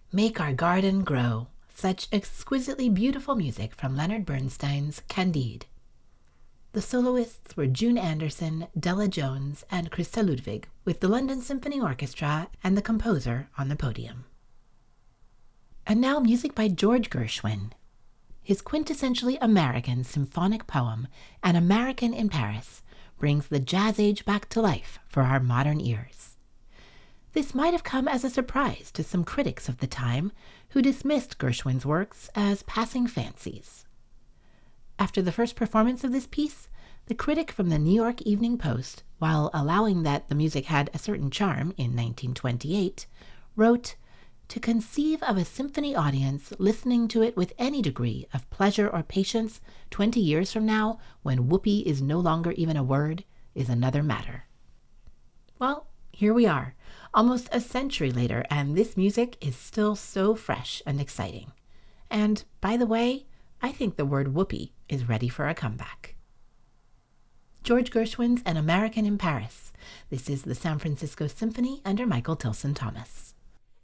Make Our Garden Grow. Such exquisitely beautiful music from Leonard Bernstein's Candide. The soloists were June Anderson, Della Jones, and Christa Ludwig, with the London Symphony Orchestra and the composer on the podium. And now music by George Gershwin. His quintessentially American symphonic poem, An American in Paris, brings the jazz age back to life for our modern ears. This might have come as a surprise to some critics of the time who dismissed Gershwin's works as passing fancies. After the first performance of this piece, the critic from the New York Evening Post, while allowing that the music had a certain charm in 1928, wrote, "To conceive of a symphony audience listening to it with any degree of pleasure or patience 20 years from now, when whoopee is no longer even a word, is another matter." Well, here we are, almost a century later, and this music is still so fresh and exciting. And, by the way, I think the word whoopee is ready for a comeback. George Gershwin's An American in Paris. This is the San Francisco Symphony under Michael Tilson Thomas.